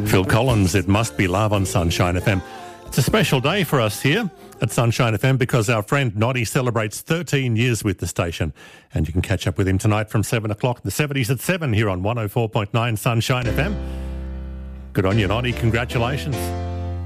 Phil Collins, It Must Be Love on Sunshine FM. It's a special day for us here at Sunshine FM because our friend Noddy celebrates 13 years with the station. And you can catch up with him tonight from 7 o'clock, the 70s at 7 here on 104.9 Sunshine FM. Good on you, Noddy. Congratulations.